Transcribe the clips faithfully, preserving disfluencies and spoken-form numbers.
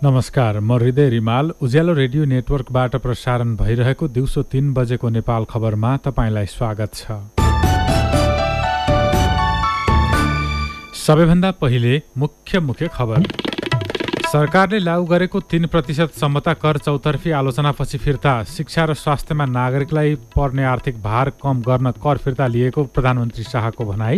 नमस्कार, म हृदय रिमाल। उज्यालो रेडियो नेटवर्कबाट प्रसारण भइरहेको दिउँसो तीन बजेको नेपाल खबरमा तपाईँलाई स्वागत छ। सबैभन्दा पहिले मुख्य मुख्य खबर। सरकारले लागू गरेको तीन प्रतिशत सम्मता कर चौतर्फी आलोचनापछि फिर्ता। शिक्षा र स्वास्थ्यमा नागरिकलाई पर्ने आर्थिक भार कम गर्न कर फिर्ता लिएको प्रधानमन्त्री शाहको भनाई।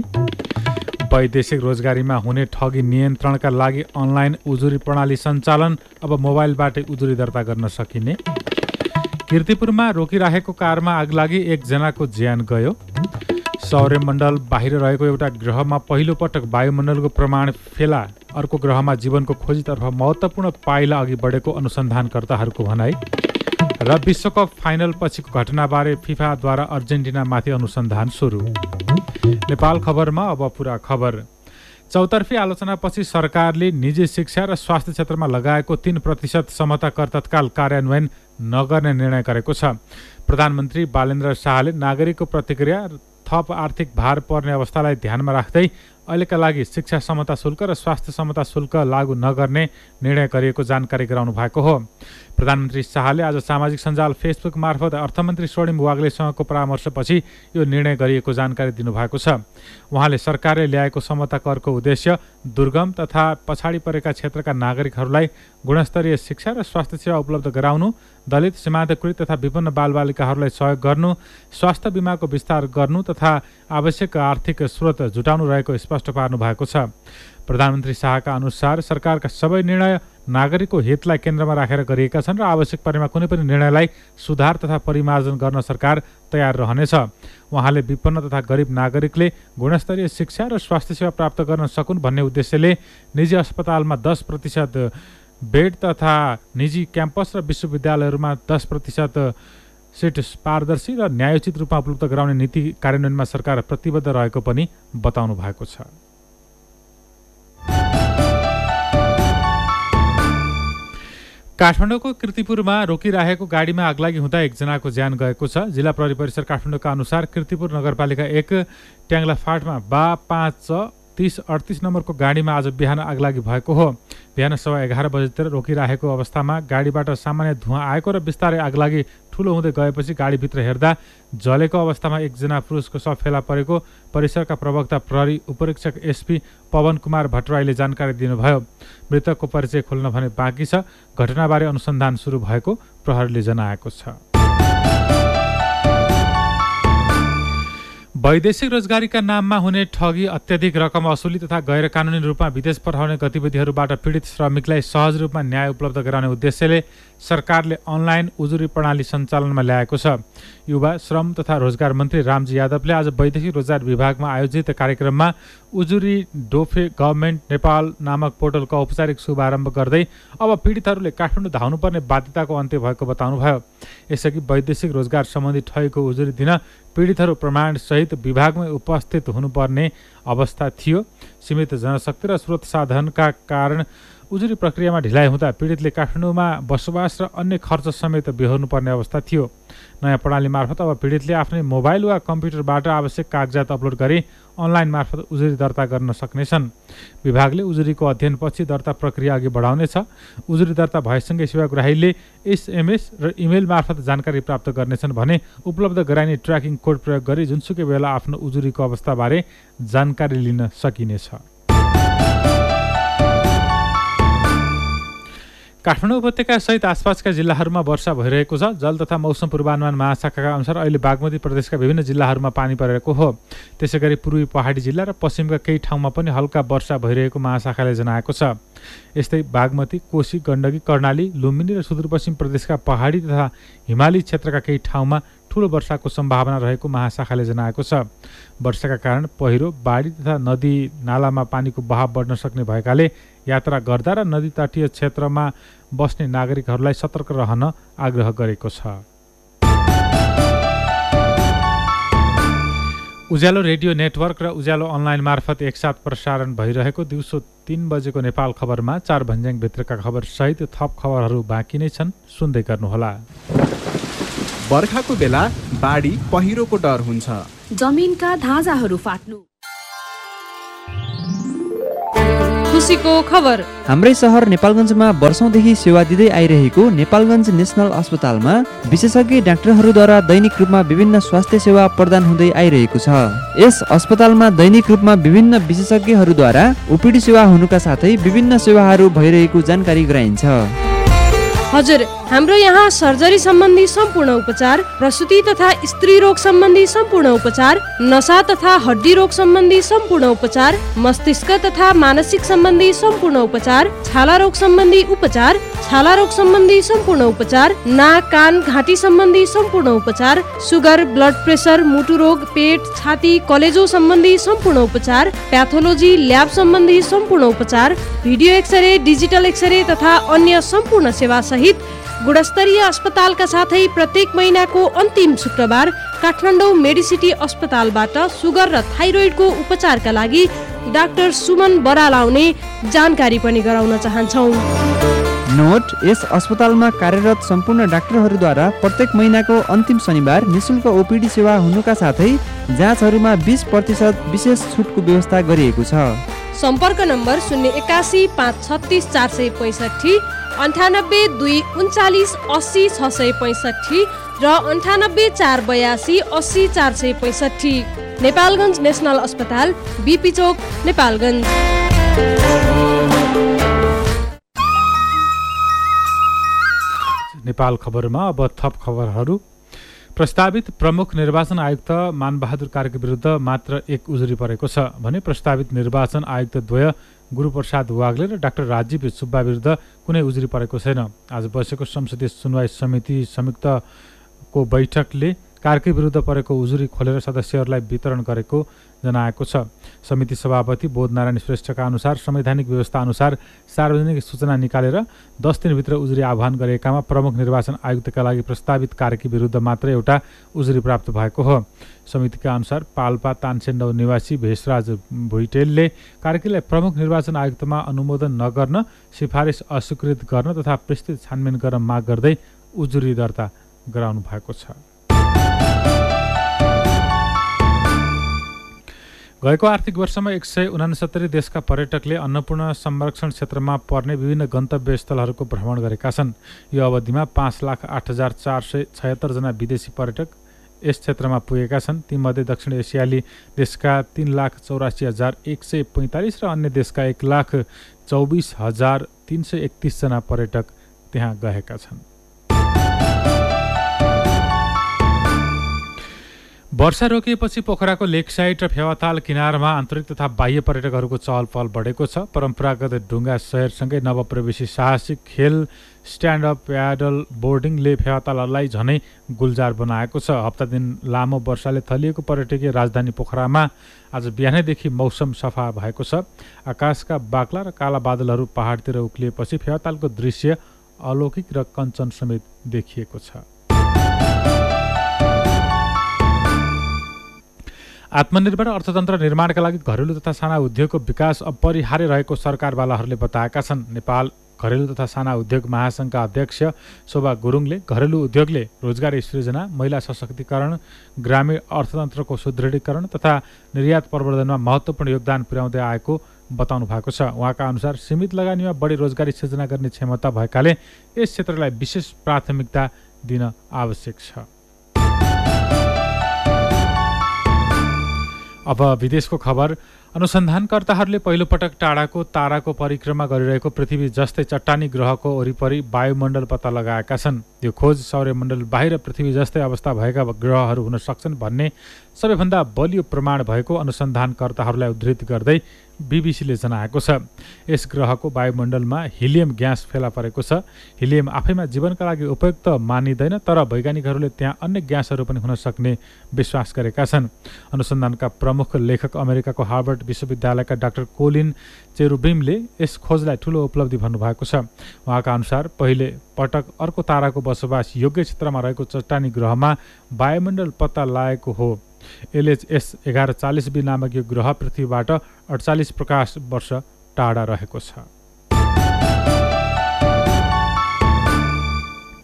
वैदेशिक रोजगारीमा हुने ठगी नियन्त्रणका लागि अनलाइन उजुरी प्रणाली सञ्चालन। अब मोबाइलबाटै उजुरी दर्ता गर्न सकिने। कीर्तिपुरमा रोकिराखेको कारमा आगलागी, एकजनाको ज्यान गयो। सौर्यमण्डल बाहिर रहेको एउटा ग्रहमा पहिलो पटक वायुमण्डलको प्रमाण फेला। अर्को ग्रहमा जीवनको खोजीतर्फ महत्त्वपूर्ण पाइला अघि बढेको अनुसन्धानकर्ताहरूको भनाई। र विश्वकप फाइनल पछिको घटनाबारे फिफाद्वारा अर्जेन्टिनामाथि अनुसन्धान सुरु। नेपाल खबरमा अब पुरा खबर। चौतर्फी आलोचनापछि सरकारले निजी शिक्षा र स्वास्थ्य क्षेत्रमा लगाएको तीन प्रतिशत समता कर तत्काल कार्यान्वयन नगर्ने निर्णय गरेको छ। प्रधानमन्त्री बालेन्द्र शाहले नागरिकको प्रतिक्रिया थप आर्थिक भार पर्ने अवस्थालाई ध्यानमा राख्दै अहिलेका लागि शिक्षा समता शुल्क र स्वास्थ्य समता शुल्क लागू नगर्ने निर्णय गरिएको जानकारी गराउनु भएको हो। प्रधानमन्त्री शाहले आज सामाजिक सञ्जाल फेसबुक मार्फत अर्थमन्त्री स्वर्णिम वाग्लेसँगको परामर्शपछि यो निर्णय गरिएको जानकारी दिनुभएको छ। उहाँले सरकारले ल्याएको समता करको उद्देश्य दुर्गम तथा पछाडि परेका क्षेत्रका नागरिकहरूलाई गुणस्तरीय शिक्षा र स्वास्थ्य सेवा उपलब्ध गराउनु, दलित, सीमान्तकृत तथा विपन्न बालबालिकाहरूलाई सहयोग गर्नु, स्वास्थ्य बिमाको विस्तार गर्नु तथा आवश्यक आर्थिक स्रोत जुटाउनु रहेको स्पष्ट पार्नु भएको छ। प्रधानमन्त्री शाहका अनुसार सरकारका सबै निर्णय नागरिकको हितलाई केन्द्रमा राखेर गरिएका छन् र आवश्यक परेमा कुनै पनि निर्णयलाई सुधार तथा परिमार्जन गर्न सरकार तयार रहनेछ। उहाँले विपन्न तथा गरिब नागरिकले गुणस्तरीय शिक्षा र स्वास्थ्य सेवा प्राप्त गर्न सकुन् भन्ने उद्देश्यले निजी अस्पतालमा दस प्रतिशत बेड तथा निजी क्याम्पस र विश्वविद्यालयहरूमा दस प्रतिशत सिट पारदर्शी र न्यायोचित रूपमा उपलब्ध गराउने नीति कार्यान्वयनमा सरकार प्रतिबद्ध रहेको पनि बताउनु भएको छ। काठमाडौँको कीर्तिपुरमा रोकिराखेको गाडीमा आगलागी हुँदा एकजनाको ज्यान गएको छ। जिल्ला प्रहरी परिसर काठमाडौँका अनुसार कीर्तिपुर नगरपालिका एक ट्याङ्ला फाँटमा बा पाँच तीस अडतिस नम्बरको गाडीमा आज बिहान आगलागी भएको हो। बिहान सवा एघार बजेतिर रोकिराखेको अवस्थामा गाडीबाट सामान्य धुवाँ आएको र बिस्तारै आगलागी ठुलो हुँदै गएपछि गाडीभित्र हेर्दा जलेको अवस्थामा एकजना पुरुषको शव फेला परेको परिसरका प्रवक्ता प्रहरी उपरीक्षक एसपी पवन कुमार भट्टराईले जानकारी दिनुभयो। मृतकको परिचय खोल्न भने बाँकी छ। घटनाबारे अनुसन्धान सुरु भएको प्रहरीले जनाएको छ। वैदेशिक रोजगारीका नाममा हुने ठगी, अत्याधिक रकम असुली तथा गैर कानुनी रूपमा विदेश पठाउने गतिविधिहरूबाट पीडित श्रमिकलाई सहज रूपमा न्याय उपलब्ध गराउने उद्देश्यले सरकारले अनलाइन उजुरी प्रणाली सञ्चालनमा ल्याएको छ। युवा श्रम तथा रोजगार मन्त्री रामजी यादवले आज वैदेशिक रोजगार विभागमा आयोजित कार्यक्रममा उजुरी डोफे गभर्मेन्ट नेपाल नामक पोर्टलको औपचारिक शुभारम्भ गर्दै अब पीडितहरूले काठमाडौँ धाउनुपर्ने बाध्यताको अन्त्य भएको बताउनुभयो। यसअघि वैदेशिक रोजगार सम्बन्धी ठगीको उजुरी दिन पीडितहरू प्रमाणसहित विभागमै उपस्थित हुनुपर्ने अवस्था थियो। सीमित जनशक्ति र स्रोत साधनका कारण उजुरी प्रक्रियामा ढिलाइ हुँदा पीडितले काठमाडौँमा बसोबास र अन्य खर्च समेत बेहोर्नुपर्ने अवस्था थियो। नयाँ प्रणाली मार्फत अब पीडितले आफ्नै मोबाइल वा कम्प्युटरबाट आवश्यक कागजात अपलोड गरी अनलाइन मार्फत उजुरी दर्ता गर्न सक्नेछन्। विभागले उजुरीको अध्ययनपछि दर्ता प्रक्रिया अघि बढाउनेछ। उजुरी दर्ता भएसँगै सेवाग्राहीले एसएमएस र इमेल मार्फत जानकारी प्राप्त गर्नेछन् भने उपलब्ध गराइने ट्र्याकिङ कोड प्रयोग गरी जुनसुकै बेला आफ्नो उजुरीको अवस्थाबारे जानकारी लिन सकिनेछ। काठमाडौँ उपत्यका सहित आसपासका जिल्लाहरूमा वर्षा भइरहेको छ। जल तथा मौसम पूर्वानुमान महाशाखाका अनुसार अहिले बागमती प्रदेशका विभिन्न जिल्लाहरूमा पानी परेको हो। त्यसैगरी पूर्वी पहाडी जिल्ला र पश्चिमका केही ठाउँमा पनि हल्का वर्षा भइरहेको महाशाखाले जनाएको छ। यस्तै बागमती, कोशी, गण्डकी, कर्णाली, लुम्बिनी र सुदूरपश्चिम प्रदेशका पहाडी तथा हिमाली क्षेत्रका केही ठाउँमा ठूलो वर्षाको सम्भावना रहेको महाशाखाले जनाएको छ। वर्षाका कारण पहिरो, बाढी तथा नदी नालामा पानीको बहाव बढ्न सक्ने भएकाले यात्रा गर्दा र नदी तटीय क्षेत्रमा बस्ने नागरिकहरूलाई सतर्क रहन आग्रह गरेको छ। उज्यालो रेडियो नेटवर्क र उज्यालो अनलाइन मार्फत एकसाथ प्रसारण भइरहेको दिउँसो तीन बजेको नेपाल खबरमा चार भन्ज्याङ भित्रका खबर सहित थप खबरहरू बाँकी नै छन्, सुन्दै गर्नुहोला। बर्खाको बेला बाढी पहिरोको डर हुन्छ। जमिनका धाजाहरू फाट्नु, खुसीको खबर। हाम्रै सहर नेपालगञ्जमा वर्षौंदेखि सेवा दिँदै आइरहेको नेपालगञ्ज नेसनल अस्पतालमा विशेषज्ञ डाक्टरहरूद्वारा दैनिक रूपमा विभिन्न स्वास्थ्य सेवा प्रदान हुँदै आइरहेको छ। यस अस्पतालमा दैनिक रूपमा विभिन्न विशेषज्ञहरूद्वारा ओपीडी सेवा हुनुका साथै विभिन्न सेवाहरू भइरहेको जानकारी गराइन्छ। हजुर, हाम्रो यहाँ सर्जरी सम्बन्धी सम्पूर्ण उपचार, प्रसुति तथा स्त्री रोग सम्बन्धी सम्पूर्ण उपचार, नसा तथा हड्डी रोग सम्बन्धी सम्पूर्ण उपचार, मस्तिष्क तथा मानसिक सम्बन्धी सम्पूर्ण उपचार, छाला रोग सम्बन्धी उपचार, छाला रोग सम्बन्धी सम्पूर्ण उपचार, नाक कान घाँटी सम्बन्धी सम्पूर्ण उपचार, सुगर, ब्लड प्रेसर, मुटु रोग, पेट, छाती, कलेजो सम्बन्धी सम्पूर्ण उपचार, प्याथोलोजी, ल्याब सम्बन्धी सम्पूर्ण उपचार, भिडियो एक्सरे, डिजिटल एक्सरे तथा अन्य सम्पूर्ण सेवा सहित गुणस्तरीय अस्पतालका साथै प्रत्येक महिनाको अन्तिम शुक्रबार काठमाडौँ मेडिसिटी अस्पतालबाट सुगर र थाइरोइडको उपचारका लागि डाक्टर सुमन बराल आउने जानकारी पनि गराउन चाहन्छौँ। नोट, यस अस्पतालमा कार्यरत सम्पूर्ण डाक्टरहरूद्वारा प्रत्येक महिनाको अन्तिम शनिबार निशुल्क ओपीडी सेवा हुनुका साथै जाँचहरूमा बीस प्रतिशत विशेष छुटको व्यवस्था गरिएको छ। सम्पर्क नम्बर शून्य एकासी पाँच छत्तिस चार सय पैँसठी, अन्ठानब्बे दुई उन्चालिस अस्सी छ सय पैँसठी र अन्ठानब्बे चार बयासी अस्सी चार सय पैँसठी। नेपालगञ्ज नेसनल अस्पताल, बीपी चोक, नेपालगञ्ज। नेपाल खबरमा अब थप खबरहरू। प्रस्तावित प्रमुख निर्वाचन आयुक्त मानबहादुर कार्की विरुद्ध मात्र एक उजुरी परेको छ भने प्रस्तावित निर्वाचन आयुक्त द्वय गुरुप्रसाद वाग्ले र डाक्टर राजीव सुब्बा विरुद्ध कुनै उजुरी परेको छैन। आज बसेको संसदीय सुनवाई समिति संयुक्तको बैठकले कार्की विरुद्ध परेको उजुरी खोलेर सदस्यहरूलाई वितरण गरेको जनाएको छ। समिति सभापति बोधनारायण श्रेष्ठका अनुसार संवैधानिक व्यवस्था अनुसार सार्वजनिक सूचना निकालेर दस दिनभित्र उजुरी आह्वान गरेकामा प्रमुख निर्वाचन आयुक्तका लागि प्रस्तावित कार्की विरुद्ध मात्र एउटा उजुरी प्राप्त भएको हो। समितिका अनुसार पाल्पा तानसेन्डौ निवासी भेषराज भुइटेलले कार्कीलाई प्रमुख निर्वाचन आयुक्तमा अनुमोदन नगर्न, सिफारिस अस्वीकृत गर्न तथा विस्तृत छानबिन गर्न माग गर्दै उजुरी दर्ता गराउनु भएको छ। गएको आर्थिक वर्षमा एक सय उनासत्तरी देशका पर्यटकले अन्नपूर्ण संरक्षण क्षेत्रमा पर्ने विभिन्न गन्तव्य स्थलहरूको भ्रमण गरेका छन्। यो अवधिमा पाँच लाख आठ हजार चार सय छयत्तरजना विदेशी पर्यटक यस क्षेत्रमा पुगेका छन्। तीमध्ये दक्षिण एसियाली देशका तीन लाख चौरासी हजार एक सय पैँतालिस र अन्य देशका एक लाख चौबिस हजार तिन सय एकतिसजना पर्यटक त्यहाँ गएका छन्। वर्षा रोकिएपछि पोखराको लेक साइड र फेवाताल किनारमा आन्तरिक तथा बाह्य पर्यटकहरूको चहल पहल बढेको छ। परम्परागत ढुङ्गा शहरसँगै नवप्रवेशी साहसिक खेल स्ट्यान्ड अप प्याडल बोर्डिङले फेवाताललाई झनै गुल्जार बनाएको छ। हप्ता दिन लामो वर्षाले थलिएको पर्यटकीय राजधानी पोखरामा आज बिहानैदेखि मौसम सफा भएको छ। आकाशका बाक्ला र काला बादलहरू पहाडतिर उक्लिएपछि फेवातालको दृश्य अलौकिक र कञ्चन समेत देखिएको छ। आत्मनिर्भर अर्थतन्त्र निर्माणका लागि घरेलु तथा साना उद्योगको विकास अपरिहार्य रहेको सरकारवालाहरूले बताएका छन्। नेपाल घरेलु तथा साना उद्योग महासङ्घका अध्यक्ष शोभा गुरुङले घरेलु उद्योगले रोजगारी सृजना, महिला सशक्तिकरण, ग्रामीण अर्थतन्त्रको सुदृढीकरण तथा निर्यात प्रवर्धनमा महत्त्वपूर्ण योगदान पुर्याउँदै आएको बताउनु भएको छ। उहाँका अनुसार सीमित लगानीमा बढी रोजगारी सृजना गर्ने क्षमता भएकाले यस क्षेत्रलाई विशेष प्राथमिकता दिन आवश्यक छ। अब विदेशको खबर। अनुसन्धानकर्ताहरूले पहिलोपटक टाढाको ताराको परिक्रमा गरिरहेको पृथ्वी जस्तै चट्टानी ग्रहको वरिपरि वायुमण्डल पत्ता लगाएका छन्। यो खोज सौर्यमण्डल बाहिर पृथ्वी जस्तै अवस्था भएका ग्रहहरू हुन सक्छन् भन्ने सबैभन्दा बलियो प्रमाण भएको अनुसन्धानकर्ताहरूलाई उद्धृत गर्दै बीबीसीले जनाएको छ। यस ग्रहको वायुमण्डलमा हिलियम ग्यास फेला परेको छ। हिलियम आफैमा जीवनका लागि उपयुक्त मानिँदैन, तर वैज्ञानिकहरूले त्यहाँ अन्य ग्यासहरू पनि हुन सक्ने विश्वास गरेका छन्। अनुसन्धानका प्रमुख लेखक अमेरिकाको हार्वर्ड विश्वविद्यालयका डाक्टर कोलिन चेरुबिमले यस खोजलाई ठूलो उपलब्धि भन्नुभएको छ। उहाँका अनुसार पहिले पटक अर्को ताराको बसोबास योग्य क्षेत्रमा रहेको चट्टानी ग्रहमा वायुमण्डल पत्ता लागेको हो। एलएचएस एघार चालिस बी नामक यो ग्रह पृथ्वीबाट अडचालिस प्रकाश वर्ष टाढा रहेको छ।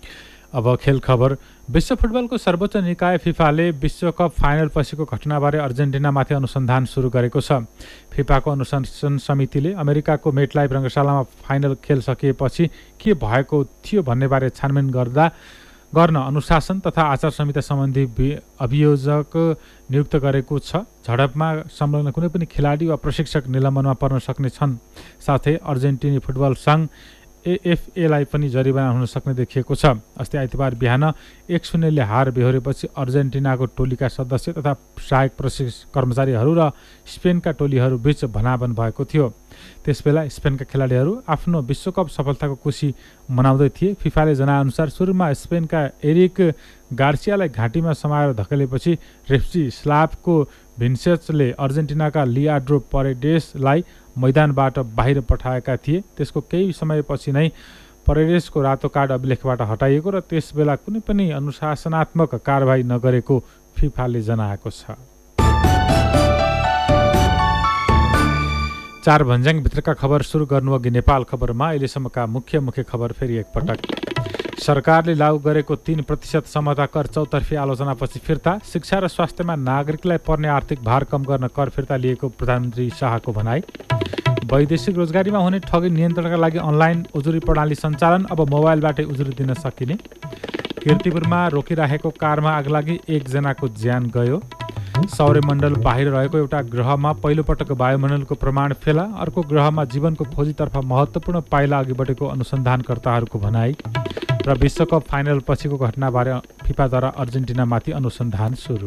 अब खेल खबर। विश्व फुटबलको सर्वोच्च निकाय फिफाले विश्वकप फाइनल पछिको घटनाबारे अर्जेन्टिनामाथि अनुसन्धान सुरु गरेको छ। फिफाको अनुशासन समितिले अमेरिकाको मेटलाइफ रङ्गशालामा फाइनल खेल सकिएपछि के भएको थियो भन्नेबारे छानबिन गर्दा गर्न अनुशासन तथा आचार संहिता सम्बन्धी अभियोजक नियुक्त गरेको छ। झडपमा संलग्न कुनै पनि खेलाडी वा प्रशिक्षक निलम्बनमा पर्न सक्ने छन्। साथै अर्जेन्टिनी फुटबल सङ्घ एएफएलाई पनि जरिवाना हुन सक्ने देखिएको छ। अस्ति आइतबार बिहान एक शून्यले हार बेहोरेपछि अर्जेन्टिनाको टोलीका सदस्य तथा सहायक प्रशिक्षक कर्मचारीहरू र स्पेनका टोलीहरू बीच भनाभन भएको थियो। त्यसबेला स्पेनका खेलाडीहरू आफ्नो विश्वकप सफलताको खुसी मनाउँदै थिए। फिफाले जनाएअनुसार सुरुमा स्पेनका एरिक गार्सियालाई घाँटीमा समाएर धकेलेपछि रेफ्री स्लाभको भिन्सेसले अर्जेन्टिनाका लियाड्रो परेडेसलाई मैदानबाट बाहिर पठाएका थिए। त्यसको केही समयपछि नै परेडेसको रातो कार्ड अभिलेखबाट हटाइएको र त्यसबेला कुनै पनि अनुशासनात्मक कारबाही नगरेको फिफाले जनाएको छ। चार भन्ज्याङभित्रका खबर सुरु गर्नुअघि नेपाल खबरमा अहिलेसम्मका मुख्य मुख्य खबर फेरि एकपटक। सरकारले लागू गरेको तीन प्रतिशत समता कर चौतर्फी आलोचनापछि फिर्ता। शिक्षा र स्वास्थ्यमा नागरिकलाई पर्ने आर्थिक भार कम गर्न कर फिर्ता लिएको प्रधानमन्त्री शाहको भनाई। वैदेशिक रोजगारीमा हुने ठगी नियन्त्रणका लागि अनलाइन उजुरी प्रणाली सञ्चालन, अब मोबाइलबाटै उजुरी दिन सकिने। कीर्तिपुरमा रोकिराखेको कारमा आगलागी, एकजनाको ज्यान गयो। सौर्यमण्डल बाहिर रहेको एउटा ग्रहमा पहिलोपटक वायुमण्डलको प्रमाण फेला। अर्को ग्रहमा जीवनको खोजीतर्फ महत्त्वपूर्ण पाइला अघि बढेको अनुसन्धानकर्ताहरूको भनाई। र विश्वकप फाइनल पछिको घटनाबारे फिफाद्वारा अर्जेन्टिनामाथि अनुसन्धान सुरु।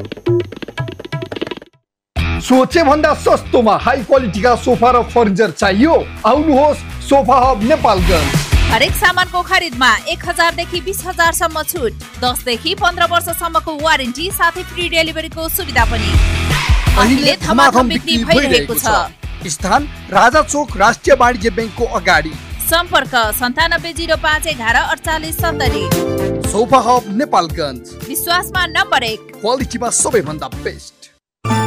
सोचे भन्दा सस्तोमा हाई क्वालिटीका सोफा र फर्निचर चाहियो? आउनुहोस् सोफा हब नेपालगञ्ज। हरेक सामानको खरिदमा एक हजारदेखि बिस हजारसम्म छुट, दसदेखि पन्ध्र वर्षसम्मको वारेन्टी साथै फ्री डेलिभरीको सुविधा पनि। अहिले धमाधम बिक्री भइरहेको छ। स्थान राजा चोक राष्ट्रिय वाणिज्य ब्याङ्कको अगाडि। सम्पर्क सन्तानब्बे जिरो पाँच एघार अडचालिस सत्तरी। सोफा हब नेपालगञ्ज, विश्वासमा नम्बर एक, क्वालिटीमा सबैभन्दा बेस्ट।